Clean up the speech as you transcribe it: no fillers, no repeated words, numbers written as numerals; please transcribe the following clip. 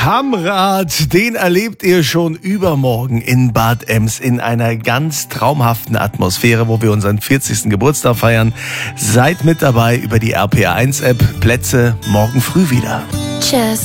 Kammrat, den erlebt ihr schon übermorgen in Bad Ems in einer ganz traumhaften Atmosphäre, wo wir unseren 40. Geburtstag feiern. Seid mit dabei über die RPA1-App. Plätze morgen früh wieder. Tschüss.